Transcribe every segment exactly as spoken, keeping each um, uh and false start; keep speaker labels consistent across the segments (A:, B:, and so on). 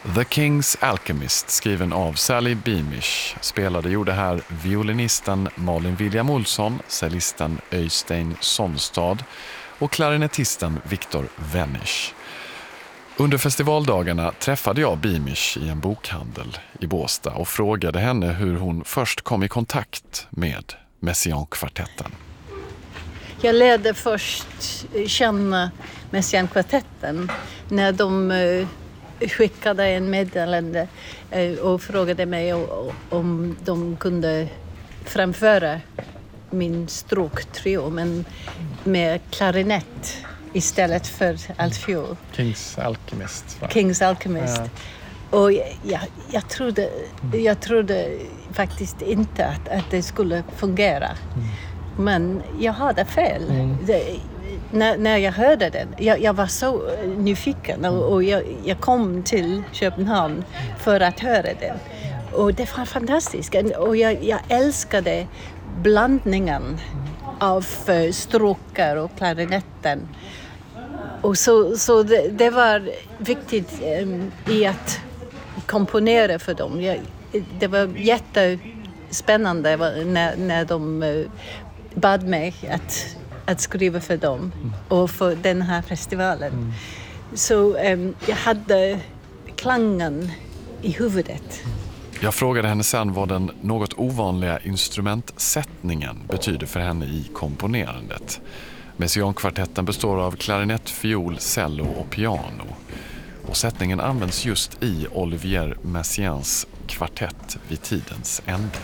A: The King's Alchemist, skriven av Sally Beamish. Spelade gjorde här violinisten Malin William Olsson, cellisten Öystein Sonstad och klarinettisten Viktor Wennisch. Under festivaldagarna träffade jag Beamish i en bokhandel i Båstad och frågade henne hur hon först kom i kontakt med Messiaen-kvartetten.
B: Jag lärde först känna Messiaen-kvartetten när de skickade en meddelande och frågade mig om de kunde framföra min stråktrio men med klarinett istället för altfiol.
C: King's Alchemist. Va?
B: King's Alchemist. Ja. Och jag, jag, trodde, jag trodde faktiskt inte att, att det skulle fungera. Mm. Men jag hade fel. Mm. Det, när, när jag hörde den, jag, jag var så nyfiken och, och jag, jag kom till Köpenhamn för att höra den. Och det var fantastiskt. Och jag, jag älskade blandningen av stråkar och klarinetten. Och så, så det, det var viktigt um, i att komponera för dem. Jag, det var jättespännande när, när de uh, bad mig att, att skriva för dem mm. och för den här festivalen. Mm. Så um, jag hade klangen i huvudet.
A: Jag frågade henne sen vad den något ovanliga instrumentsättningen betyder för henne i komponerandet. Messiaen-kvartetten består av klarinett, fiol, cello och piano. Och sättningen används just i Olivier Messiaens kvartett vid tidens ände.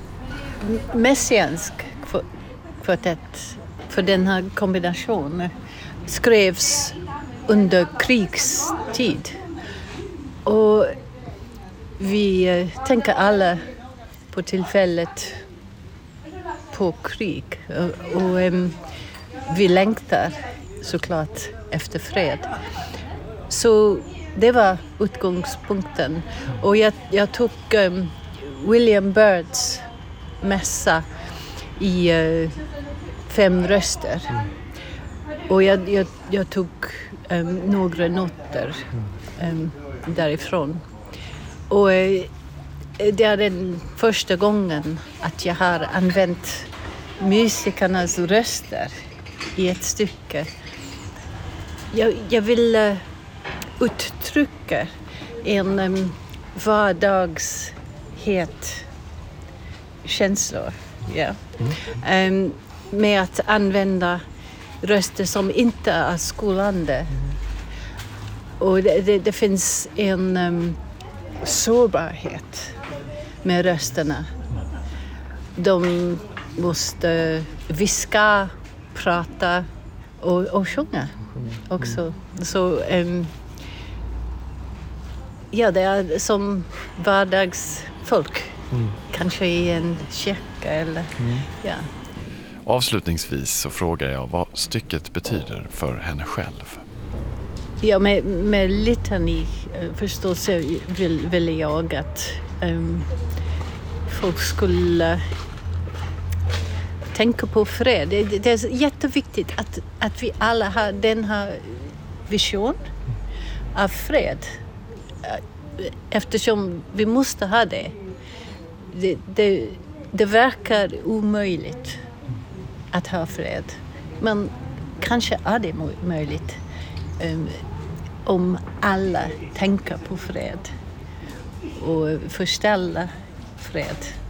B: Messiaens kvartett för den här kombinationen skrevs under krigstid. Och vi tänker alla på tillfället på krig. Och, och um, vi längtar såklart efter fred. Så det var utgångspunkten. Och jag, jag tog um, William Byrds mässa i uh, fem röster. Och jag, jag, jag tog um, några noter um, därifrån. Och uh, det är den första gången att jag har använt musikernas röster i ett stycke. Jag, jag vill uh, uttrycka en um, vardagshet känslor. Yeah. Mm. Um, med att använda röster som inte är skolande. Mm. Och det, det, det finns en um, sårbarhet med rösterna. De måste viska, prata och, och sjunga också. Mm. Så um, ja, det är som vardagsfolk. Mm. Kanske i en kyrka eller mm. ja.
A: Avslutningsvis så frågar jag vad stycket betyder för henne själv.
B: Ja, med, med litani förstås vill, vill jag att um, folk skulle tänka på fred. Det, det är jätteviktigt att, att vi alla har den här vision av fred. Eftersom vi måste ha det. Det, det, det verkar omöjligt att ha fred. Men kanske är det möjligt um, om alla tänker på fred och förställa fred.